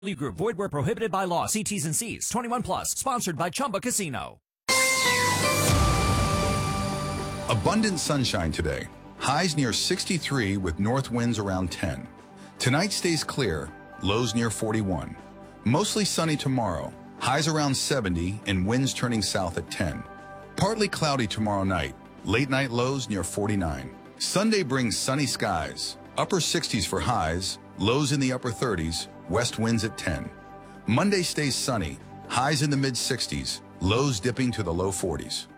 Group. Void where prohibited by law. See T's and C's. 21 plus. Sponsored by Chumba Casino. Abundant sunshine today. Highs near 63 with north winds around 10. Tonight stays clear. Lows near 41. Mostly sunny tomorrow. Highs around 70 and winds turning south at 10. Partly cloudy tomorrow night. Late night lows near 49. Sunday brings sunny skies. Upper 60s for highs. Lows in the upper 30s. West winds at 10. Monday stays sunny. Highs in the mid 60s. Lows dipping to the low 40s.